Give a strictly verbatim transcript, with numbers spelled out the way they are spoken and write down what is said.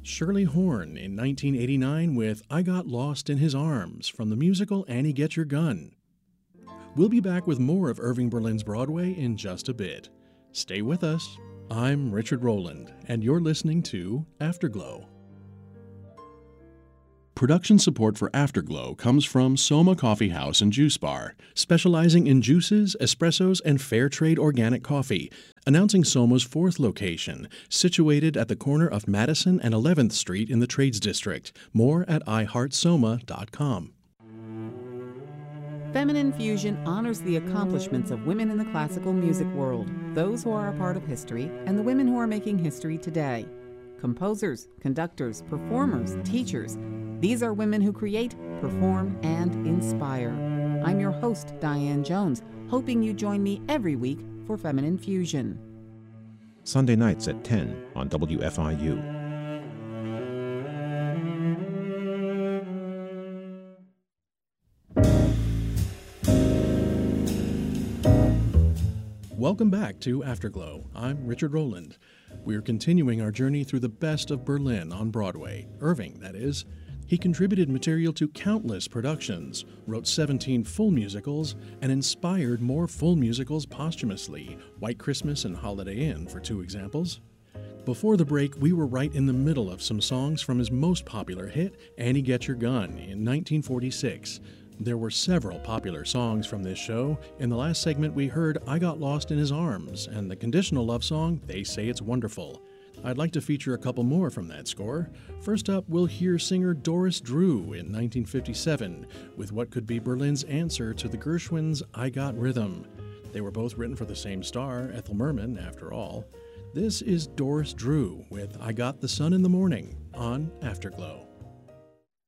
Shirley Horn in nineteen eighty-nine with I Got Lost in His Arms from the musical Annie Get Your Gun. We'll be back with more of Irving Berlin's Broadway in just a bit. Stay with us. I'm Richard Rowland, and you're listening to Afterglow. Production support for Afterglow comes from Soma Coffee House and Juice Bar, specializing in juices, espressos, and fair trade organic coffee, announcing Soma's fourth location, situated at the corner of Madison and eleventh Street in the Trades District. More at i heart soma dot com. Feminine Fusion honors the accomplishments of women in the classical music world, those who are a part of history, and the women who are making history today. Composers, conductors, performers, teachers. These are women who create, perform, and inspire. I'm your host, Diane Jones, hoping you join me every week for Feminine Fusion. Sunday nights at ten on W F I U. Welcome back to Afterglow. I'm Richard Rowland. We're continuing our journey through the best of Berlin on Broadway, Irving, that is. He contributed material to countless productions, wrote seventeen full musicals, and inspired more full musicals posthumously, White Christmas and Holiday Inn for two examples. Before the break, we were right in the middle of some songs from his most popular hit, Annie Get Your Gun, in nineteen forty-six. There were several popular songs from this show. In the last segment, we heard I Got Lost in His Arms and the conditional love song, They Say It's Wonderful. I'd like to feature a couple more from that score. First up, we'll hear singer Doris Drew in nineteen fifty-seven with what could be Berlin's answer to the Gershwins' I Got Rhythm. They were both written for the same star, Ethel Merman, after all. This is Doris Drew with I Got the Sun in the Morning on Afterglow.